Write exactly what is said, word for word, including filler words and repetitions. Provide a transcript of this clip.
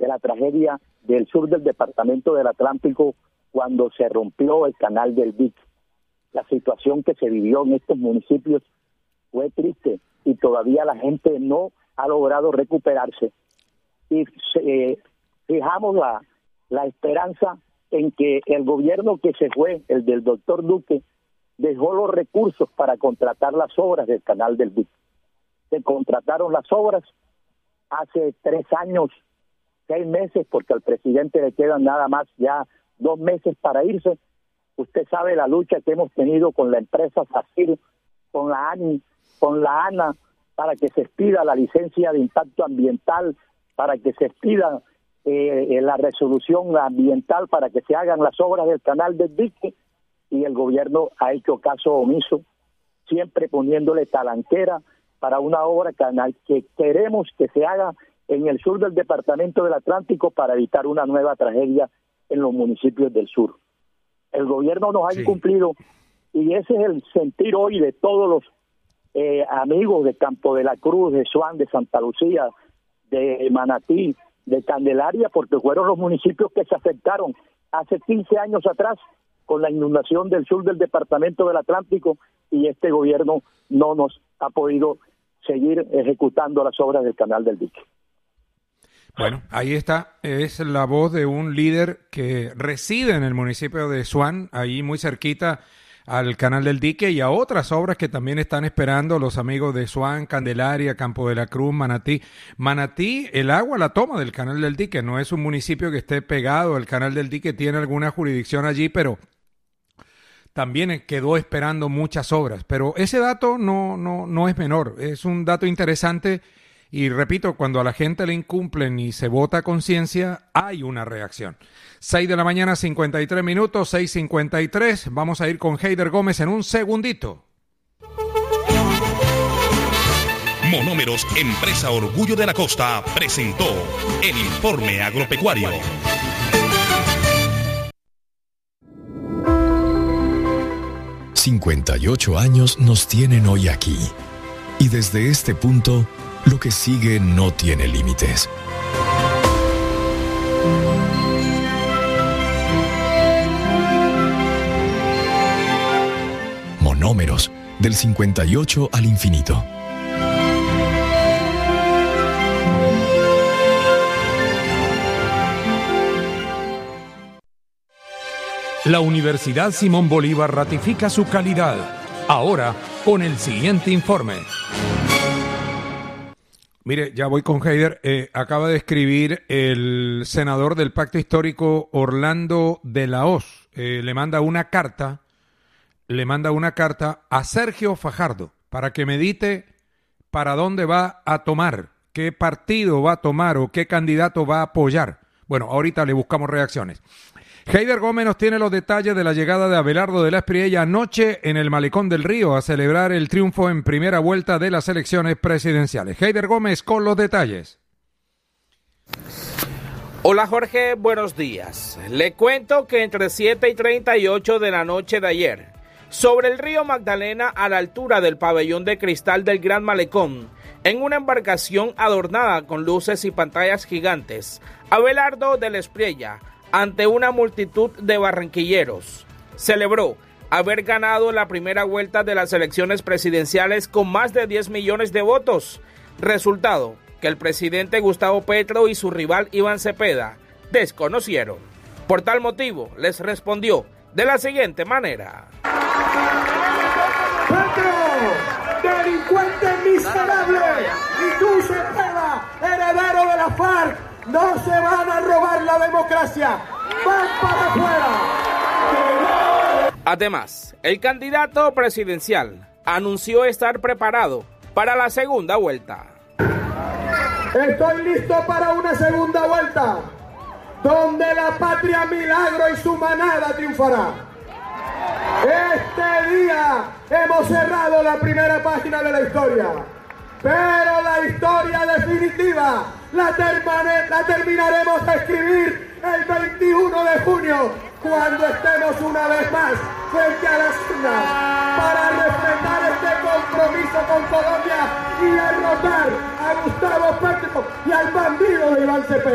la tragedia del sur del departamento del Atlántico cuando se rompió el canal del dique. La situación que se vivió en estos municipios fue triste y todavía la gente no ha logrado recuperarse. Y eh, fijamos la, la esperanza en que el gobierno que se fue, el del doctor Duque, dejó los recursos para contratar las obras del canal del dique. Se contrataron las obras hace tres años, seis meses, porque al presidente le quedan nada más ya dos meses para irse. Usted sabe la lucha que hemos tenido con la empresa SACIR, con la ANI, con la ANA, para que se expida la licencia de impacto ambiental, para que se expida eh, la resolución ambiental, para que se hagan las obras del canal del dique, y el gobierno ha hecho caso omiso, siempre poniéndole talanquera para una obra canal que queremos que se haga en el sur del departamento del Atlántico para evitar una nueva tragedia en los municipios del sur. El gobierno nos ha sí. incumplido y ese es el sentir hoy de todos los eh, amigos de Campo de la Cruz, de Suán, de Santa Lucía, de Manatí, de Candelaria, porque fueron los municipios que se afectaron hace quince años atrás con la inundación del sur del departamento del Atlántico, y este gobierno no nos ha podido seguir ejecutando las obras del canal del dique. Bueno, ahí está, es la voz de un líder que reside en el municipio de Suán, ahí muy cerquita al canal del dique, y a otras obras que también están esperando los amigos de Suán, Candelaria, Campo de la Cruz, Manatí. Manatí, el agua la toma del canal del dique, no es un municipio que esté pegado al canal del dique, tiene alguna jurisdicción allí, pero también quedó esperando muchas obras. Pero ese dato no, no, no es menor, es un dato interesante. Y repito, cuando a la gente le incumplen y se vota a conciencia, hay una reacción. seis de la mañana, cincuenta y tres minutos, seis cincuenta y tres. Vamos a ir con Heider Gómez en un segundito. Monómeros, empresa Orgullo de la Costa, presentó el informe agropecuario. cincuenta y ocho años nos tienen hoy aquí. Y desde este punto, lo que sigue no tiene límites. Monómeros, del cincuenta y ocho al infinito. La Universidad Simón Bolívar ratifica su calidad. Ahora, con el siguiente informe. Mire, ya voy con Heider. Eh, acaba de escribir el senador del Pacto Histórico, Orlando de la Hoz. Eh, le manda una carta, le manda una carta a Sergio Fajardo para que medite para dónde va a tomar, qué partido va a tomar o qué candidato va a apoyar. Bueno, ahorita le buscamos reacciones. Heider Gómez nos tiene los detalles de la llegada de Abelardo de la Espriella anoche en el Malecón del Río a celebrar el triunfo en primera vuelta de las elecciones presidenciales. Heider Gómez con los detalles. Hola Jorge, buenos días. Le cuento que entre siete y treinta y ocho de la noche de ayer, sobre el río Magdalena a la altura del pabellón de cristal del Gran Malecón, en una embarcación adornada con luces y pantallas gigantes, Abelardo de la Espriella, ante una multitud de barranquilleros, celebró haber ganado la primera vuelta de las elecciones presidenciales con más de diez millones de votos, resultado que el presidente Gustavo Petro y su rival Iván Cepeda desconocieron. Por tal motivo, les respondió de la siguiente manera: ¡Petro, delincuente miserable! ¡Y tú, Cepeda, heredero de la FARC! ¡No se van a robar la democracia! ¡Van para afuera! Además, el candidato presidencial anunció estar preparado para la segunda vuelta. Estoy listo para una segunda vuelta, donde la patria Milagro y su manada triunfará. Este día hemos cerrado la primera página de la historia, pero la historia definitiva la, termine, la terminaremos de escribir el veintiuno de junio, cuando estemos una vez más frente a las urnas para respetar este compromiso con Colombia y derrotar a Gustavo Petro y al bandido de Iván Cepeda.